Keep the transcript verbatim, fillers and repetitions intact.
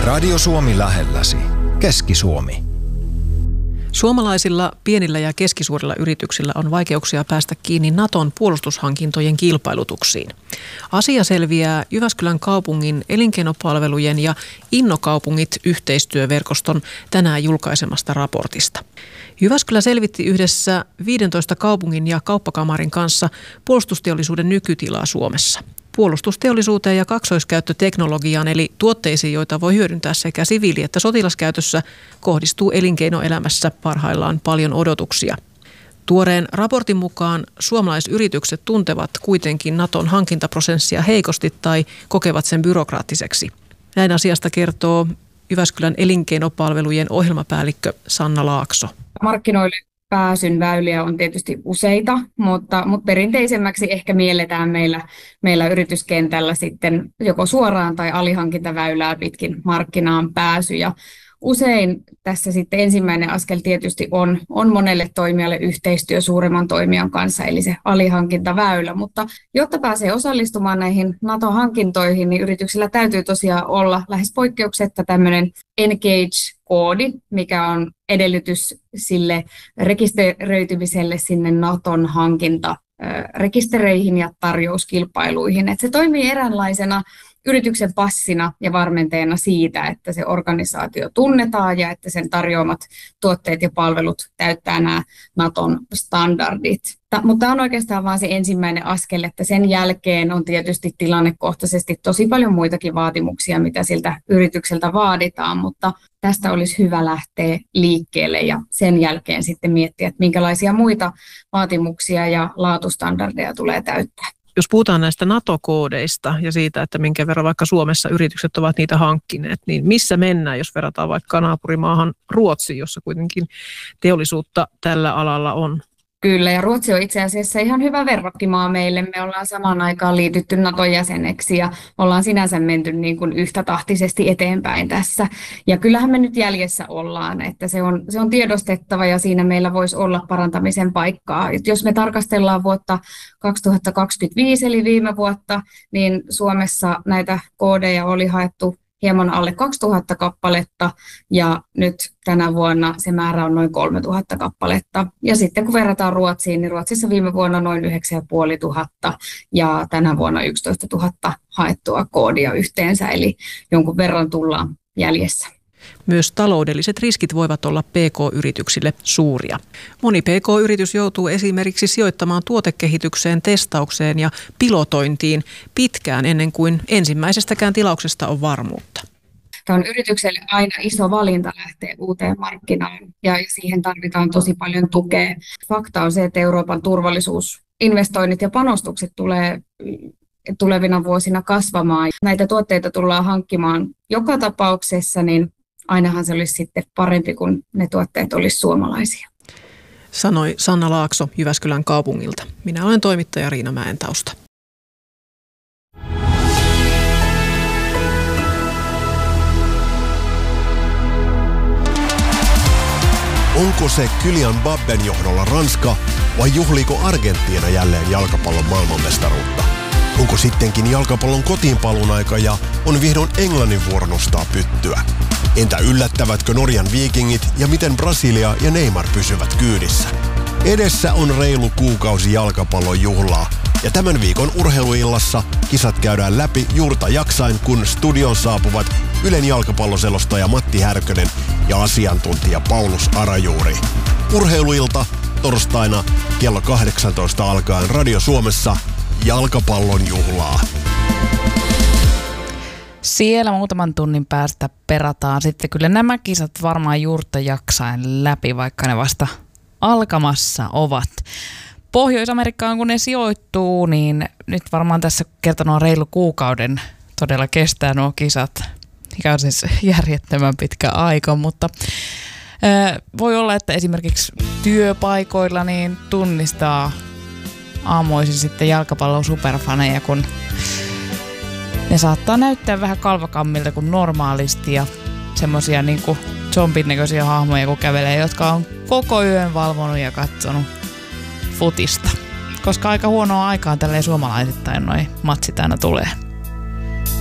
Radio Suomi lähelläsi. Keski-Suomi. Suomalaisilla pienillä ja keskisuurilla yrityksillä on vaikeuksia päästä kiinni Naton puolustushankintojen kilpailutuksiin. Asia selviää Jyväskylän kaupungin elinkeinopalvelujen ja Innokaupungit yhteistyöverkoston tänään julkaisemasta raportista. Jyväskylä selvitti yhdessä viidentoista kaupungin ja kauppakamarin kanssa puolustusteollisuuden nykytilaa Suomessa. Puolustusteollisuuteen ja kaksoiskäyttöteknologiaan eli tuotteisiin, joita voi hyödyntää sekä siviili- että sotilaskäytössä, kohdistuu elinkeinoelämässä parhaillaan paljon odotuksia. Tuoreen raportin mukaan suomalaisyritykset tuntevat kuitenkin Naton hankintaprosessia heikosti tai kokevat sen byrokraattiseksi. Näin asiasta kertoo Jyväskylän elinkeinopalvelujen ohjelmapäällikkö Sanna Laakso. Markkinoille pääsyn väyliä on tietysti useita, mutta, mutta perinteisemmäksi ehkä mielletään meillä, meillä yrityskentällä sitten joko suoraan tai alihankintaväylää pitkin markkinaan pääsy. Ja usein tässä sitten ensimmäinen askel tietysti on, on monelle toimijalle yhteistyö suuremman toimijan kanssa, eli se alihankintaväylä. Mutta jotta pääsee osallistumaan näihin NATO-hankintoihin, niin yrityksillä täytyy tosiaan olla lähes poikkeuksetta tämmöinen Engage-koodi, mikä on edellytys sille rekisteröitymiselle sinne Naton hankintarekistereihin ja tarjouskilpailuihin. Et se toimii eräänlaisena yrityksen passina ja varmenteena siitä, että se organisaatio tunnetaan ja että sen tarjoamat tuotteet ja palvelut täyttää nämä Naton standardit. Ta- mutta tämä on oikeastaan vain se ensimmäinen askel, että sen jälkeen on tietysti tilannekohtaisesti tosi paljon muitakin vaatimuksia, mitä siltä yritykseltä vaaditaan, mutta tästä olisi hyvä lähteä liikkeelle ja sen jälkeen sitten miettiä, että minkälaisia muita vaatimuksia ja laatustandardeja tulee täyttää. Jos puhutaan näistä NATO-koodeista ja siitä, että minkä verran vaikka Suomessa yritykset ovat niitä hankkineet, niin missä mennään, jos verrataan vaikka naapurimaahan Ruotsiin, jossa kuitenkin teollisuutta tällä alalla on? Kyllä, ja Ruotsi on itse asiassa ihan hyvä verrokkimaa meille. Me ollaan samaan aikaan liitytty Naton jäseneksi ja ollaan sinänsä menty niin kuin yhtä tahtisesti eteenpäin tässä. Ja kyllähän me nyt jäljessä ollaan, että se on, se on tiedostettava ja siinä meillä voisi olla parantamisen paikkaa. Et jos me tarkastellaan vuotta kaksituhattakaksikymmentäviisi eli viime vuotta, niin Suomessa näitä koodeja oli haettu hieman alle kaksituhatta kappaletta ja nyt tänä vuonna se määrä on noin kolmetuhatta kappaletta. Ja sitten kun verrataan Ruotsiin, niin Ruotsissa viime vuonna noin yhdeksän tuhatta viisisataa ja tänä vuonna yksitoista tuhatta haettua koodia yhteensä, eli jonkun verran tullaan jäljessä. Myös taloudelliset riskit voivat olla P K-yrityksille suuria. Moni P K-yritys joutuu esimerkiksi sijoittamaan tuotekehitykseen, testaukseen ja pilotointiin pitkään ennen kuin ensimmäisestäkään tilauksesta on varmuutta. Tämä on yritykselle aina iso valinta lähteä uuteen markkinaan ja siihen tarvitaan tosi paljon tukea. Fakta on se, että Euroopan turvallisuusinvestoinnit ja panostukset tulee tulevina vuosina kasvamaan. Näitä tuotteita tullaan hankkimaan joka tapauksessa, niin ainahan se olisi sitten parempi, kun ne tuotteet olisi suomalaisia. Sanoi Sanna Laakso Jyväskylän kaupungilta. Minä olen toimittaja Riina Mäentausta. Onko se Kylian Mbappen johdolla Ranska vai juhliiko Argentiina jälleen jalkapallon maailmanmestaruutta? Onko sittenkin jalkapallon kotiinpaluun aika ja on vihdoin Englannin vuoro nostaa pyttyä? Entä yllättävätkö Norjan Vikingit ja miten Brasilia ja Neymar pysyvät kyydissä? Edessä on reilu kuukausi jalkapallon juhlaa ja tämän viikon urheiluillassa kisat käydään läpi juurta jaksain, kun studion saapuvat Ylen jalkapalloselostaja Matti Härkönen ja asiantuntija Paulus Arajuuri. Urheiluilta torstaina kello kahdeksantoista alkaen Radio Suomessa jalkapallon juhlaa. Siellä muutaman tunnin päästä perataan sitten kyllä nämä kisat varmaan juurta jaksain läpi, vaikka ne vasta alkamassa ovat. Pohjois-Amerikkaan kun ne sijoittuu, niin nyt varmaan tässä kertonut reilu kuukauden todella kestää nuo kisat. Mikä on siis järjettömän pitkä aika, mutta ää, voi olla, että esimerkiksi työpaikoilla niin tunnistaa aamuisin sitten jalkapallon superfaneja, kun ne saattaa näyttää vähän kalvakammilta kuin normaalisti ja semmosia niinku zombin näköisiä hahmoja, kun kävelee, jotka on koko yön valvonut ja katsonut futista. Koska aika huonoa aikaan tälleen suomalaisittain noi matsit aina tulee.